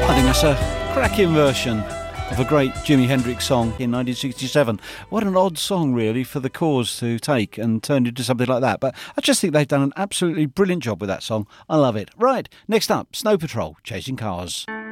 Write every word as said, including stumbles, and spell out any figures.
I think that's a cracking version of a great Jimi Hendrix song in nineteen sixty-seven. What an odd song, really, for the Cause to take and turn into something like that. But I just think they've done an absolutely brilliant job with that song. I love it. Right, next up, Snow Patrol, Chasing Cars.